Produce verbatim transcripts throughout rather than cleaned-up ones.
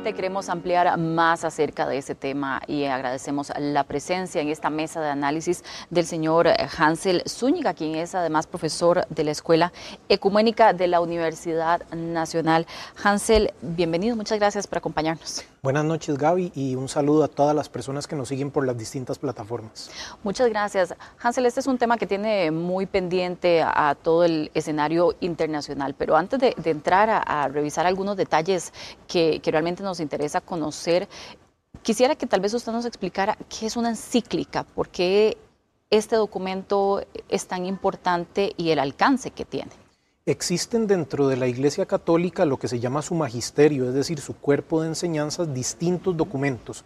justamente queremos ampliar más acerca de ese tema y agradecemos la presencia en esta mesa de análisis del señor Hansel Zúñiga, quien es además profesor de la Escuela Ecuménica de la Universidad Nacional. Hansel, bienvenido, muchas gracias por acompañarnos. Buenas noches, Gaby, y un saludo a todas las personas que nos siguen por las distintas plataformas. Muchas gracias. Hansel, este es un tema que tiene muy pendiente a, a todo el escenario internacional, pero antes de, de entrar a, a revisar algunos detalles que, que realmente nos interesa conocer, quisiera que tal vez usted nos explicara qué es una encíclica, por qué este documento es tan importante y el alcance que tiene. Existen dentro de la Iglesia Católica lo que se llama su magisterio, es decir, su cuerpo de enseñanzas, distintos documentos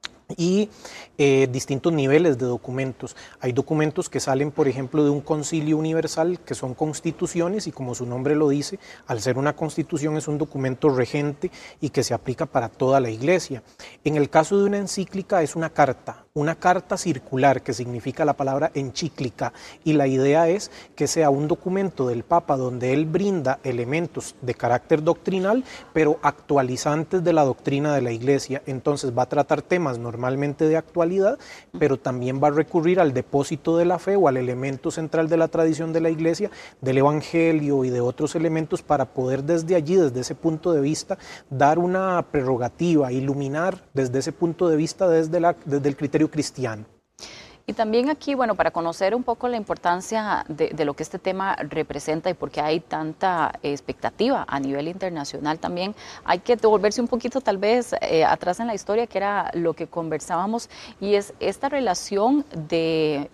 y eh, distintos niveles de documentos. Hay documentos que salen, por ejemplo, de un concilio universal, que son constituciones, y como su nombre lo dice, al ser una constitución es un documento regente y que se aplica para toda la Iglesia. En el caso de una encíclica es una carta, una carta circular, que significa la palabra encíclica, y la idea es que sea un documento del Papa donde él brinda elementos de carácter doctrinal, pero actualizantes de la doctrina de la Iglesia. Entonces va a tratar temas normalmente de actualidad, pero también va a recurrir al depósito de la fe o al elemento central de la tradición de la Iglesia, del Evangelio y de otros elementos, para poder desde allí, desde ese punto de vista, dar una prerrogativa, iluminar desde ese punto de vista, desde, la, desde el criterio cristiano. Y también aquí, bueno, para conocer un poco la importancia de, de lo que este tema representa y por qué hay tanta expectativa a nivel internacional, también hay que devolverse un poquito tal vez eh, atrás en la historia, que era lo que conversábamos, y es esta relación de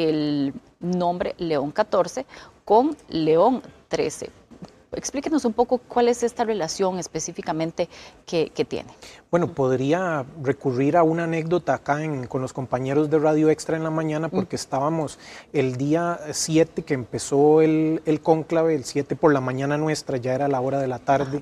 el nombre León catorce con León trece. Explíquenos un poco cuál es esta relación específicamente que, que tiene. Bueno, podría recurrir a una anécdota acá en, con los compañeros de Radio Extra en la mañana, porque mm. estábamos el día siete que empezó el, el cónclave, el siete por la mañana nuestra, ya era la hora de la tarde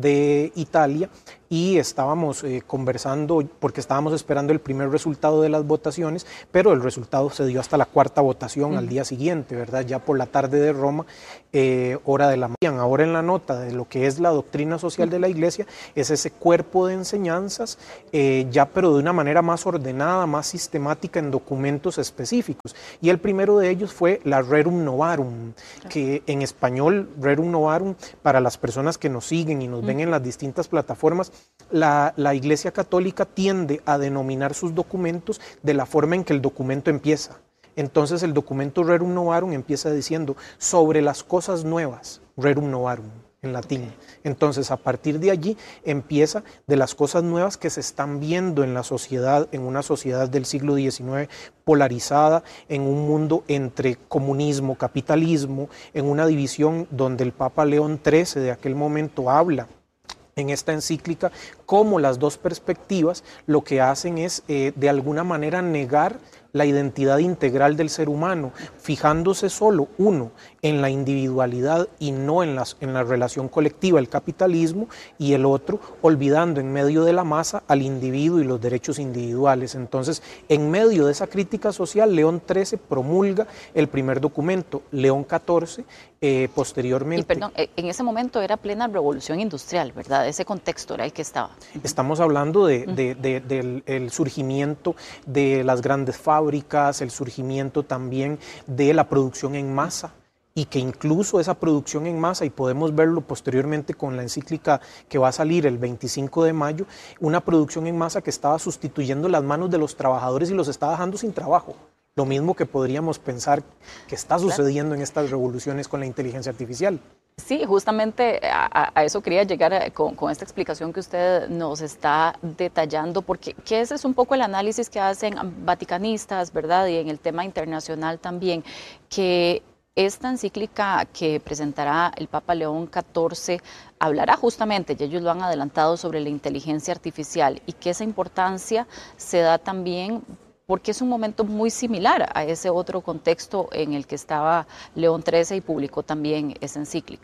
de Italia, y estábamos eh, conversando porque estábamos esperando el primer resultado de las votaciones, pero el resultado se dio hasta la cuarta votación mm. al día siguiente, ¿verdad? Ya por la tarde de Roma, eh, hora de la mañana. Ahora en la nota de lo que es la doctrina social de la Iglesia, es ese cuerpo de enseñanzas, eh, ya pero de una manera más ordenada, más sistemática en documentos específicos. Y el primero de ellos fue la Rerum Novarum, que en español, Rerum Novarum, para las personas que nos siguen y nos ven en las distintas plataformas, la, la Iglesia Católica tiende a denominar sus documentos de la forma en que el documento empieza. Entonces el documento Rerum Novarum empieza diciendo sobre las cosas nuevas, Rerum Novarum en latín. Entonces a partir de allí empieza de las cosas nuevas que se están viendo en la sociedad, en una sociedad del siglo diecinueve polarizada, en un mundo entre comunismo, capitalismo, en una división donde el Papa León trece de aquel momento habla en esta encíclica cómo las dos perspectivas lo que hacen es eh, de alguna manera negar la identidad integral del ser humano, fijándose solo uno en la individualidad y no en, las, en la relación colectiva, el capitalismo, y el otro olvidando en medio de la masa al individuo y los derechos individuales. Entonces, en medio de esa crítica social, León trece promulga el primer documento, León catorce, eh, posteriormente... Y perdón, en ese momento era plena revolución industrial, ¿verdad? Ese contexto era el que estaba. Estamos hablando de, de, de, del el surgimiento de las grandes fábricas, el surgimiento también de la producción en masa, y que incluso esa producción en masa, y podemos verlo posteriormente con la encíclica que va a salir el veinticinco de mayo, una producción en masa que estaba sustituyendo las manos de los trabajadores y los estaba dejando sin trabajo. Lo mismo que podríamos pensar que está sucediendo en estas revoluciones con la inteligencia artificial. Sí, justamente a, a eso quería llegar con, con esta explicación que usted nos está detallando, porque que ese es un poco el análisis que hacen vaticanistas, ¿verdad? Y en el tema internacional también, que esta encíclica que presentará el Papa León catorce hablará justamente, y ellos lo han adelantado, sobre la inteligencia artificial, y que esa importancia se da también porque es un momento muy similar a ese otro contexto en el que estaba León trece y publicó también esa encíclica.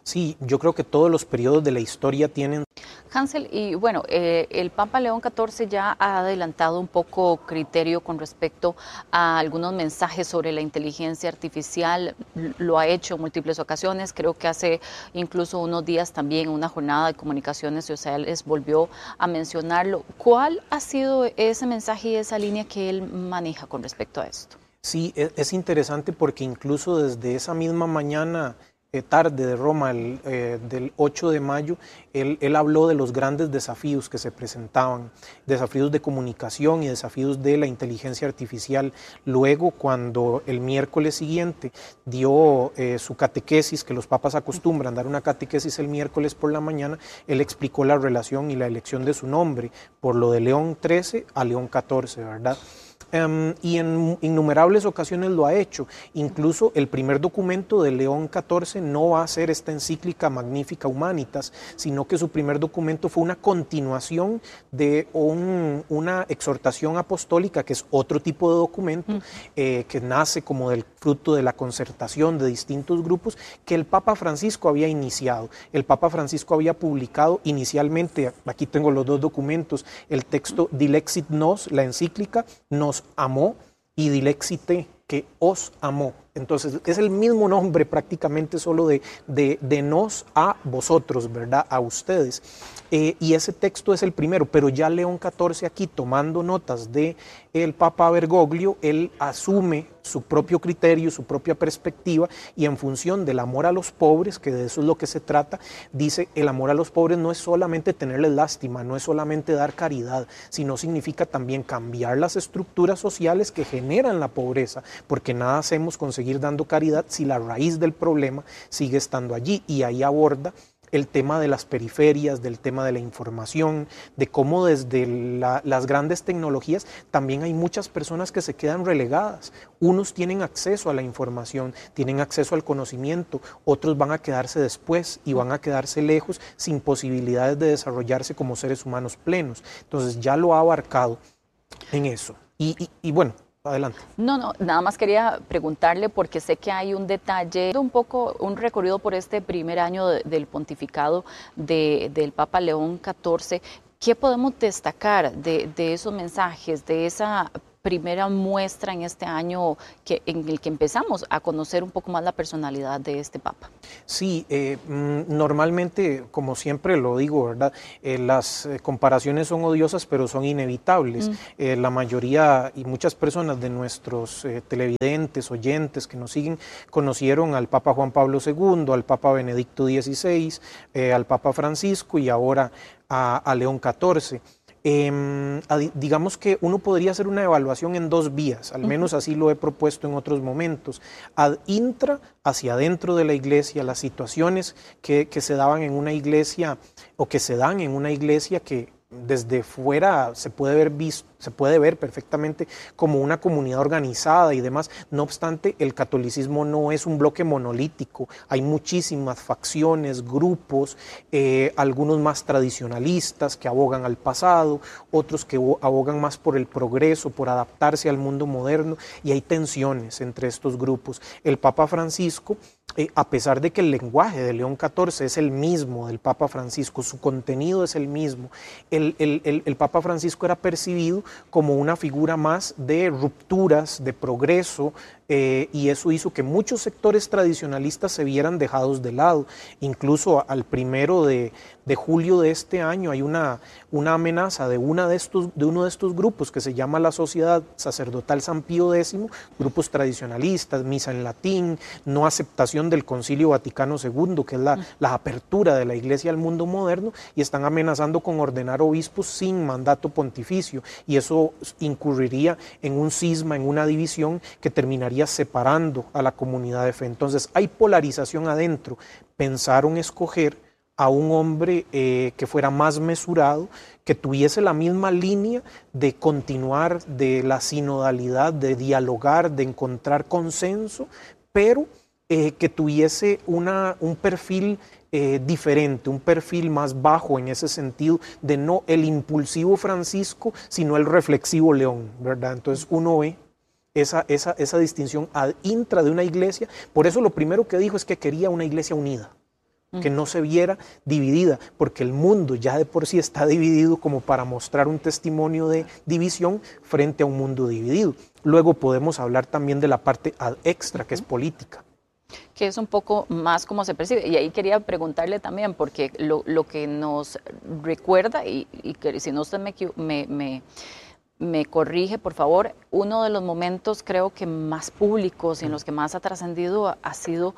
Sí, yo creo que todos los periodos de la historia tienen... Hansel, y bueno, eh, el Papa León catorce ya ha adelantado un poco criterio con respecto a algunos mensajes sobre la inteligencia artificial, lo ha hecho en múltiples ocasiones, creo que hace incluso unos días también una jornada de comunicaciones sociales volvió a mencionarlo. ¿Cuál ha sido ese mensaje y esa línea que él maneja con respecto a esto? Sí, es, es interesante porque incluso desde esa misma mañana... Eh, tarde de Roma, el, eh, del ocho de mayo, él, él habló de los grandes desafíos que se presentaban, desafíos de comunicación y desafíos de la inteligencia artificial. Luego, cuando el miércoles siguiente dio eh, su catequesis, que los papas acostumbran dar una catequesis el miércoles por la mañana, él explicó la relación y la elección de su nombre, por lo de León trece a León catorce, ¿verdad? Um, y en innumerables ocasiones lo ha hecho. Incluso el primer documento de León catorce no va a ser esta encíclica Magnifica Humanitas, sino que su primer documento fue una continuación de un, una exhortación apostólica, que es otro tipo de documento, mm. eh, que nace como del fruto de la concertación de distintos grupos, que el Papa Francisco había iniciado. El Papa Francisco había publicado inicialmente, aquí tengo los dos documentos, el texto Dilexit Nos, la encíclica, nos amó, y Dilexite, que os amó. Entonces es el mismo nombre prácticamente, solo de, de, de nos a vosotros, ¿verdad? A ustedes. Eh, y ese texto es el primero, pero ya León catorce aquí, tomando notas de el Papa Bergoglio, él asume su propio criterio, su propia perspectiva, y en función del amor a los pobres, que de eso es lo que se trata, dice, el amor a los pobres no es solamente tenerles lástima, no es solamente dar caridad, sino significa también cambiar las estructuras sociales que generan la pobreza, porque nada hacemos con seguir dando caridad si la raíz del problema sigue estando allí. Y ahí aborda el tema de las periferias, del tema de la información, de cómo desde la, las grandes tecnologías también hay muchas personas que se quedan relegadas. Unos tienen acceso a la información, tienen acceso al conocimiento, otros van a quedarse después y van a quedarse lejos sin posibilidades de desarrollarse como seres humanos plenos. Entonces ya lo ha abarcado en eso. Y, y, y bueno, adelante. No, no, nada más quería preguntarle porque sé que hay un detalle, un poco un recorrido por este primer año de, del pontificado de, del Papa León catorce. ¿Qué podemos destacar de, de esos mensajes, de esa primera muestra en este año que, en el que empezamos a conocer un poco más la personalidad de este Papa? Sí, eh, normalmente, como siempre lo digo, ¿verdad? Eh, las eh, comparaciones son odiosas, pero son inevitables. Mm. Eh, la mayoría y muchas personas de nuestros eh, televidentes, oyentes que nos siguen, conocieron al Papa Juan Pablo segundo, al Papa Benedicto dieciséis, eh, al Papa Francisco y ahora a, a León catorce. Eh, digamos que uno podría hacer una evaluación en dos vías, al menos así lo he propuesto en otros momentos. Ad intra, hacia adentro de la iglesia, las situaciones que, que se daban en una iglesia o que se dan en una iglesia que desde fuera se puede ver visto, se puede ver perfectamente como una comunidad organizada y demás. No obstante, el catolicismo no es un bloque monolítico, hay muchísimas facciones, grupos, eh, algunos más tradicionalistas que abogan al pasado, otros que abogan más por el progreso, por adaptarse al mundo moderno, y hay tensiones entre estos grupos. El Papa Francisco, eh, a pesar de que el lenguaje de León catorce es el mismo del Papa Francisco, su contenido es el mismo, el, el, el, el Papa Francisco era percibido como una figura más de rupturas, de progreso, eh, y eso hizo que muchos sectores tradicionalistas se vieran dejados de lado. Incluso al primero de, de julio de este año hay una, una amenaza de, una de, estos, de uno de estos grupos que se llama la Sociedad Sacerdotal San Pío décimo, grupos tradicionalistas, misa en latín, no aceptación del Concilio Vaticano segundo, que es la, la apertura de la Iglesia al mundo moderno, y están amenazando con ordenar obispos sin mandato pontificio, y eso incurriría en un cisma, en una división que terminaría separando a la comunidad de fe. Entonces hay polarización adentro. Pensaron escoger a un hombre eh, que fuera más mesurado, que tuviese la misma línea de continuar, de la sinodalidad, de dialogar, de encontrar consenso, pero eh, que tuviese una, un perfil Eh, diferente, un perfil más bajo en ese sentido, de no el impulsivo Francisco, sino el reflexivo León, ¿verdad? Entonces uno ve esa, esa, esa distinción ad intra de una iglesia. Por eso lo primero que dijo es que quería una iglesia unida, que no se viera dividida, porque el mundo ya de por sí está dividido como para mostrar un testimonio de división frente a un mundo dividido. Luego podemos hablar también de la parte ad extra, que es política. Que es un poco más como se percibe. Y ahí quería preguntarle también, porque lo, lo que nos recuerda, y, y que si no usted me, me, me, me corrige, por favor, uno de los momentos creo que más públicos y en los que más ha trascendido ha sido,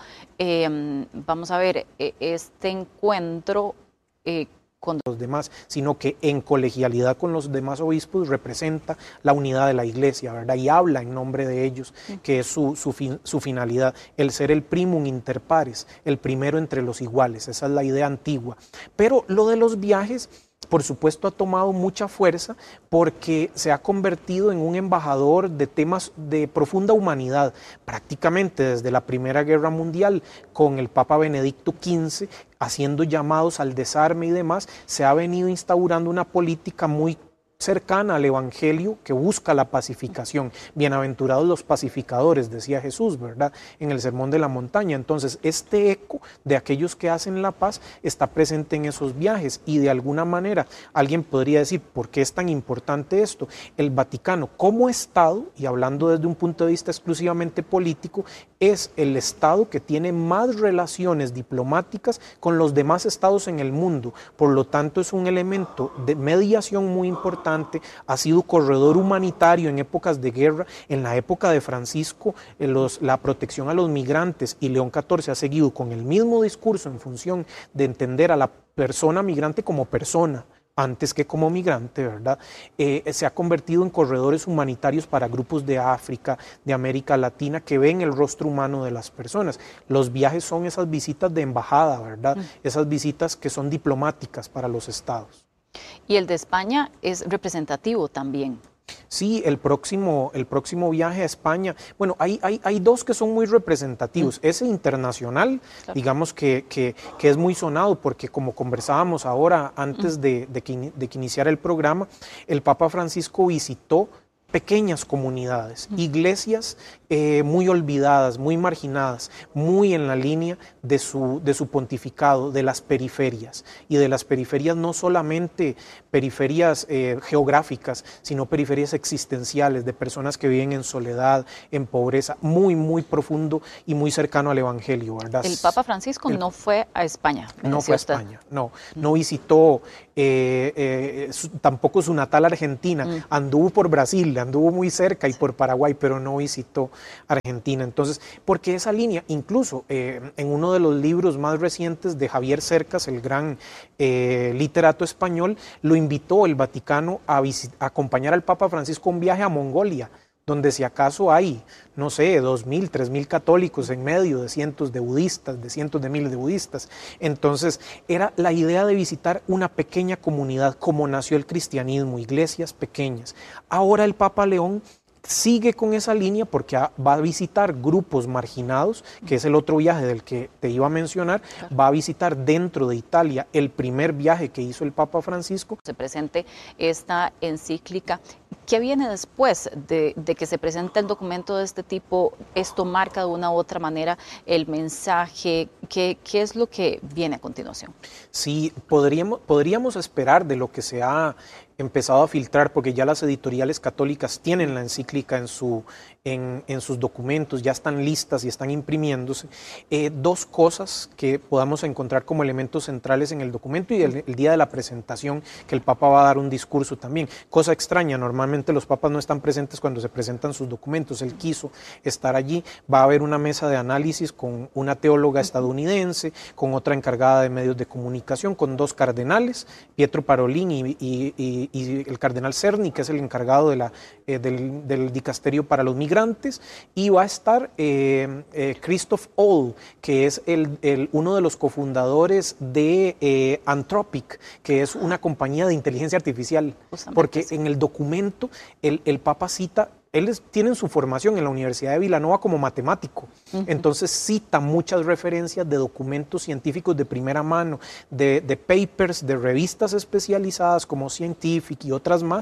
eh, vamos a ver, este encuentro eh, con los demás, sino que en colegialidad con los demás obispos representa la unidad de la iglesia, ¿verdad? Y habla en nombre de ellos, que es su, su, fin, su finalidad, el ser el primum inter pares, el primero entre los iguales, esa es la idea antigua. Pero lo de los viajes, por supuesto, ha tomado mucha fuerza porque se ha convertido en un embajador de temas de profunda humanidad, prácticamente desde la Primera Guerra Mundial, con el Papa Benedicto quince, haciendo llamados al desarme y demás, se ha venido instaurando una política muy cercana al Evangelio que busca la pacificación. Bienaventurados los pacificadores, decía Jesús, ¿verdad? En el Sermón de la Montaña. Entonces, este eco de aquellos que hacen la paz está presente en esos viajes y de alguna manera alguien podría decir, ¿por qué es tan importante esto? El Vaticano como Estado, y hablando desde un punto de vista exclusivamente político, es el Estado que tiene más relaciones diplomáticas con los demás estados en el mundo. Por lo tanto, es un elemento de mediación muy importante. Ha sido corredor humanitario en épocas de guerra. En la época de Francisco, los, la protección a los migrantes, y León catorce ha seguido con el mismo discurso en función de entender a la persona migrante como persona, antes que como migrante, ¿verdad? Eh, se ha convertido en corredores humanitarios para grupos de África, de América Latina, que ven el rostro humano de las personas. Los viajes son esas visitas de embajada, ¿verdad? Mm. Esas visitas que son diplomáticas para los estados. Y el de España es representativo también. Sí, el próximo, el próximo viaje a España, bueno, hay, hay, hay dos que son muy representativos. Mm. Ese internacional, claro, digamos que, que, que es muy sonado, porque como conversábamos ahora antes mm. de, de, que, de que iniciara el programa, el Papa Francisco visitó pequeñas comunidades, mm. iglesias eh, muy olvidadas, muy marginadas, muy en la línea de su, de su pontificado, de las periferias, y de las periferias no solamente periferias eh, geográficas, sino periferias existenciales, de personas que viven en soledad, en pobreza, muy, muy profundo y muy cercano al Evangelio, ¿verdad? El Papa Francisco el, no fue a España. No fue a usted. España, no, no visitó eh, eh, su, tampoco su natal Argentina, mm. anduvo por Brasil, anduvo muy cerca y por Paraguay, pero no visitó Argentina. Entonces, porque esa línea, incluso eh, en uno de los libros más recientes de Javier Cercas, el gran eh, literato español, lo invitó el Vaticano a, a acompañar al Papa Francisco a un viaje a Mongolia, donde si acaso hay, no sé, dos mil, tres mil católicos en medio de cientos de budistas, de cientos de miles de budistas. Entonces, era la idea de visitar una pequeña comunidad, como nació el cristianismo, iglesias pequeñas. Ahora el Papa León sigue con esa línea porque va a visitar grupos marginados, que es el otro viaje del que te iba a mencionar, claro. Va a visitar dentro de Italia el primer viaje que hizo el Papa Francisco. Se presente esta encíclica. ¿Qué viene después de, de que se presente el documento de este tipo? ¿Esto marca de una u otra manera el mensaje? ¿Qué, qué es lo que viene a continuación? Sí, podríamos, podríamos esperar de lo que se ha empezado a filtrar, porque ya las editoriales católicas tienen la encíclica en, su, en, en sus documentos, ya están listas y están imprimiéndose, eh, dos cosas que podamos encontrar como elementos centrales en el documento y el, el día de la presentación, que el Papa va a dar un discurso también. Cosa extraña, normalmente los papas no están presentes cuando se presentan sus documentos, él quiso estar allí. Va a haber una mesa de análisis con una teóloga estadounidense, con otra encargada de medios de comunicación, con dos cardenales, Pietro Parolin y, y, y y el cardenal Cerny, que es el encargado de la, eh, del, del dicasterio para los migrantes, y va a estar eh, eh, Christoph Ohl, que es el, el, uno de los cofundadores de eh, Anthropic, que es una compañía de inteligencia artificial, porque en el documento el, el Papa cita. Él tiene su formación en la Universidad de Villanova como matemático, uh-huh. Entonces cita muchas referencias de documentos científicos de primera mano, de, de papers, de revistas especializadas como Scientific y otras más,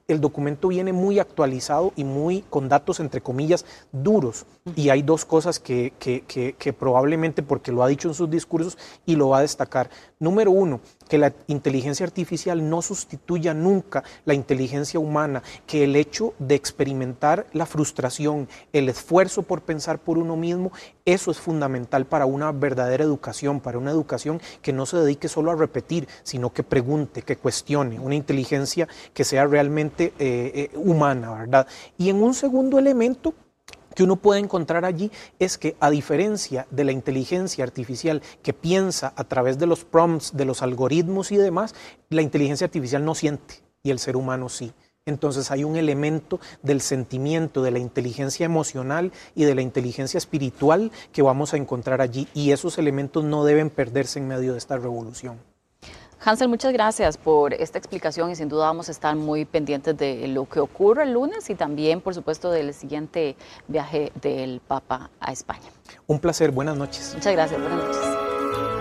el documento viene muy actualizado y muy con datos, entre comillas, duros. Y hay dos cosas que, que, que, que probablemente, porque lo ha dicho en sus discursos y lo va a destacar. Número uno, que la inteligencia artificial no sustituya nunca la inteligencia humana, que el hecho de experimentar la frustración, el esfuerzo por pensar por uno mismo, eso es fundamental para una verdadera educación, para una educación que no se dedique solo a repetir, sino que pregunte, que cuestione, una inteligencia que sea realmente eh, eh, humana, ¿verdad? Y en un segundo elemento que uno puede encontrar allí es que, a diferencia de la inteligencia artificial que piensa a través de los prompts, de los algoritmos y demás, la inteligencia artificial no siente y el ser humano sí. Entonces hay un elemento del sentimiento, de la inteligencia emocional y de la inteligencia espiritual que vamos a encontrar allí, y esos elementos no deben perderse en medio de esta revolución. Hansel, muchas gracias por esta explicación y sin duda vamos a estar muy pendientes de lo que ocurre el lunes y también, por supuesto, del siguiente viaje del Papa a España. Un placer, buenas noches. Muchas gracias, buenas noches.